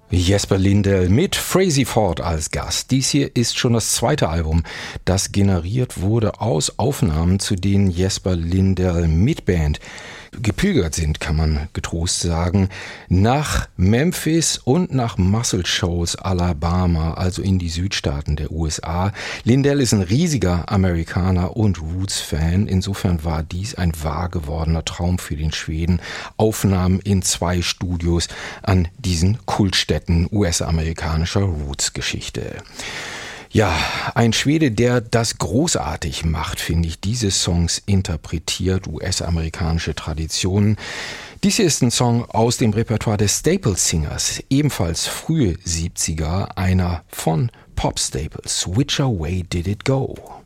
Jesper Lindell mit Frazey Ford als Gast. Dies hier ist schon das zweite Album, das generiert wurde aus Aufnahmen, zu denen Jesper Lindell mit Band gepilgert sind, kann man getrost sagen, nach Memphis und nach Muscle Shoals, Alabama, also in die Südstaaten der USA. Lindell ist ein riesiger Amerikaner und Roots-Fan. Insofern war dies ein wahr gewordener Traum für den Schweden. Aufnahmen in 2 Studios an diesen Kultstätten US-amerikanischer Roots-Geschichte. Ja, ein Schwede, der das großartig macht, finde ich. Diese Songs interpretiert US-amerikanische Traditionen. Dies hier ist ein Song aus dem Repertoire des Staple Singers, ebenfalls frühe 70er, einer von Pop Staples. Which Way Did It Go?